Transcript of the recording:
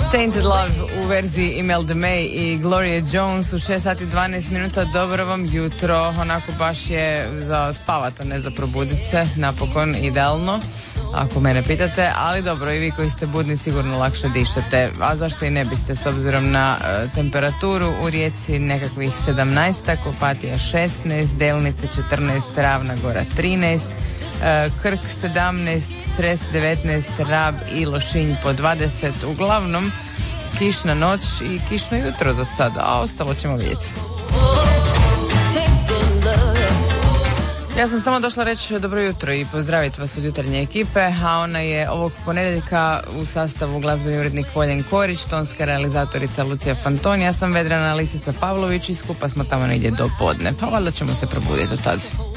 Tainted Love u verziji Imelda May i Gloria Jones u 6 sati 12 minuta. Dobro vam jutro, onako baš je za spavat, a ne za probudit se, napokon idealno, ako mene pitate, ali dobro, i vi koji ste budni sigurno lakše dišete, a zašto i ne biste s obzirom na temperaturu u Rijeci nekakvih 17, Opatija 16, Delnice 14, Ravna Gora 13, Krk 17, Cres 19, Rab i Lošinj po 20, uglavnom kišna noć i kišno jutro za sada, a ostalo ćemo vidjeti. Ja sam samo došla reći dobro jutro i pozdraviti vas od jutarnje ekipe, a ona je ovog ponedjeljka u sastavu glazbeni urednik Voljen Korić, tonska realizatorica Lucija Fantoni, ja sam Vedrana Lisica Pavlović i skupa smo tamo negdje do podne, pa valjda ćemo se probuditi do tad.